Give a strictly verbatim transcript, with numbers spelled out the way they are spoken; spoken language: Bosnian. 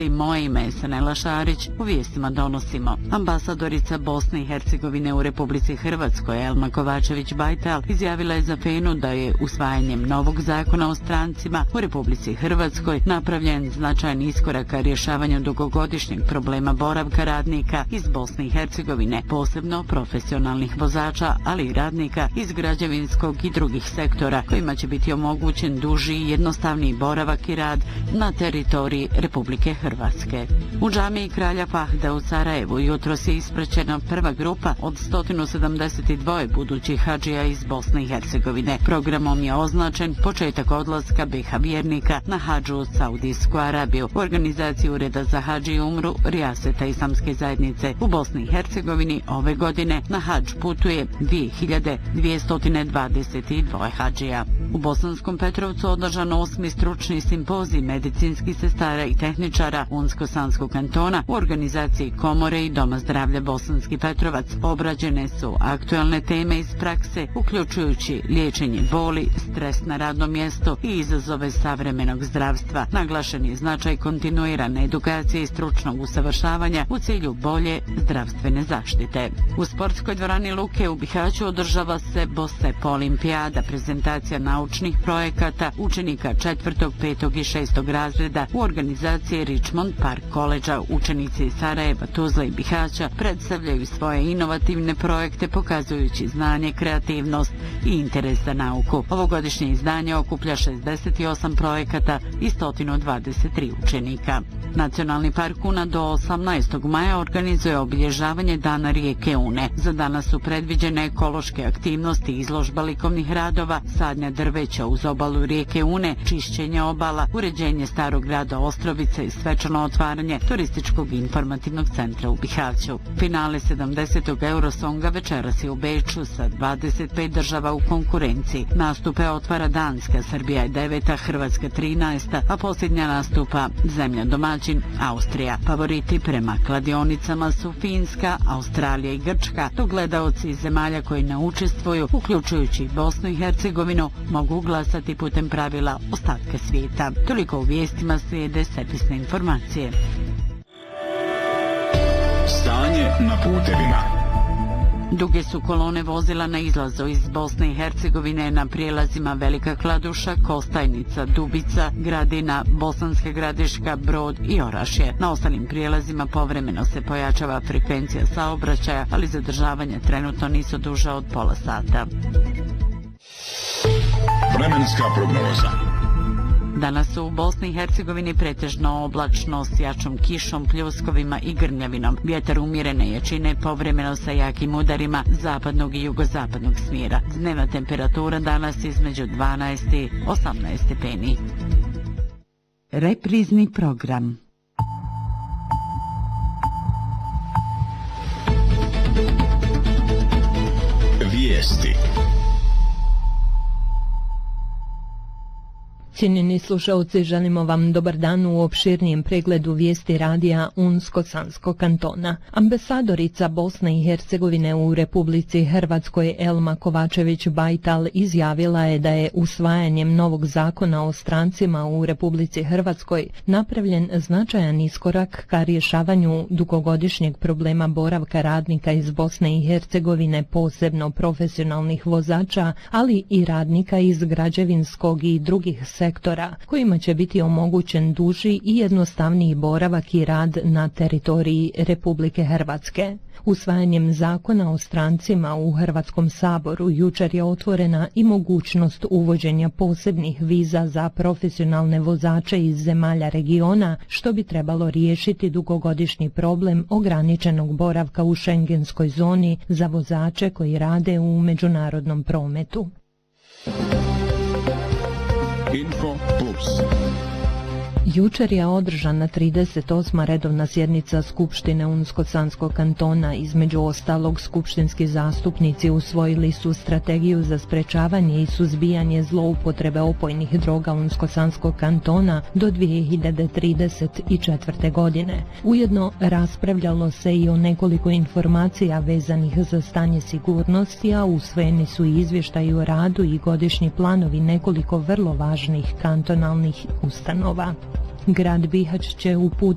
Moje ime je Sanela Šarić, u vijestima donosimo. Ambasadorica Bosne i Hercegovine u Republici Hrvatskoj Elma Kovačević-Bajtal izjavila je za Fenu da je usvajanjem novog zakona o strancima u Republici Hrvatskoj napravljen značajan iskorak ka rješavanju dugogodišnjeg problema boravka radnika iz Bosne i Hercegovine, posebno profesionalnih vozača, ali i radnika iz građevinskog i drugih sektora kojima će biti omogućen duži i jednostavniji boravak i rad na teritoriji Republike Hrvatske. Hrvatske. U džamiji Kralja Fahda u Sarajevu jutros je ispraćena prva grupa od sto sedamdeset dva budućih hadžija iz Bosne i Hercegovine. Programom je označen početak odlaska B iH vjernika na hadžu u Saudijsku Arabiju. U organizaciji Ureda za hadž i umru Rijaseta Islamske zajednice u Bosni i Hercegovini ove godine na hadž putuje dvije hiljade dvjesto dvadeset dva hadžija. U Bosanskom Petrovcu održan osmi stručni simpozij medicinskih sestara i tehničara Unsko-Sanskog kantona u organizaciji Komore i Doma zdravlja Bosanski Petrovac. Obrađene su aktualne teme iz prakse, uključujući liječenje boli, stres na radnom mjestu i izazove savremenog zdravstva. Naglašen je značaj kontinuirane edukacije i stručnog usavršavanja u cilju bolje zdravstvene zaštite. U sportskoj dvorani Luke u Bihaću održava se Bosep Olimpijada, prezentacija naučnih projekata učenika četvrtog, petog i šestog razreda u organizaciji Richmond Park College-a. Učenici iz Sarajeva, Tuzle i Bihaća predstavljaju svoje inovativne projekte pokazujući znanje, kreativnost i interes za nauku. Ovogodišnje izdanje okuplja šezdeset osam projekata i sto dvadeset tri učenika. Nacionalni park Una do osamnaestog maja organizuje obilježavanje Dana rijeke Une. Za danas su predviđene ekološke aktivnosti, izložba likovnih radova, sadnja drveća uz obalu rijeke Une, čišćenje obala, uređenje starog grada Ostrovice i svečano otvaranje turističkog informativnog centra u Bihaću. Finale sedamdesetog Eurosonga večeras je u Beču sa dvadeset pet država u konkurenciji. Nastupe otvara Danska, Srbija je deveta, Hrvatska trinaesta, a posljednja nastupa zemlja domaćin Austrija. Favoriti prema kladionicama su Finska, Australija i Grčka, dok gledaoci iz zemalja koji ne učestvuju, uključujući Bosnu i Hercegovinu, mogu glasati putem pravila ostatka svijeta. Toliko u vijestima, slijede servisne informacije. Stanje na putevima. Duge su kolone vozila na izlazu iz Bosne i Hercegovine na prijelazima Velika Kladuša, Kostajnica, Dubica, Gradina, Bosanska Gradiška, Brod i Orašje. Na ostalim prijelazima povremeno se pojačava frekvencija saobraćaja, ali zadržavanja trenutno nisu duža od pola sata. Vremenska prognoza. Danas su u Bosni i Hercegovini pretežno oblačno s jačom kišom, pljuskovima i grmljavinom. Vjetar umjerene jačine povremeno sa jakim udarima zapadnog i jugozapadnog smjera. Dnevna temperatura danas između dvanaest i osamnaest stepeni. Reprizni program. Vijesti. Cijenjeni slušalci, želimo vam dobar dan u opširnijem pregledu vijesti radija Unsko-Sanskog kantona. Ambasadorica Bosne i Hercegovine u Republici Hrvatskoj Elma Kovačević-Bajtal izjavila je da je usvajanjem novog zakona o strancima u Republici Hrvatskoj napravljen značajan iskorak ka rješavanju dugogodišnjeg problema boravka radnika iz Bosne i Hercegovine, posebno profesionalnih vozača, ali i radnika iz građevinskog i drugih sektora sektora, kojima će biti omogućen duži i jednostavniji boravak i rad na teritoriji Republike Hrvatske. Usvajanjem zakona o strancima u Hrvatskom saboru jučer je otvorena i mogućnost uvođenja posebnih viza za profesionalne vozače iz zemalja regiona, što bi trebalo riješiti dugogodišnji problem ograničenog boravka u šengenskoj zoni za vozače koji rade u međunarodnom prometu. Info Plus. Jučer je održana trideset osma redovna sjednica Skupštine Unsko-Sanskog kantona. Između ostalog, skupštinski zastupnici usvojili su strategiju za sprečavanje i suzbijanje zloupotrebe opojnih droga Unsko-Sanskog kantona do dvije hiljade trideset četvrte. godine. Ujedno raspravljalo se i o nekoliko informacija vezanih za stanje sigurnosti, a usvojeni su i izvještaji o radu i godišnji planovi nekoliko vrlo važnih kantonalnih ustanova. Grad Bihać će uputiti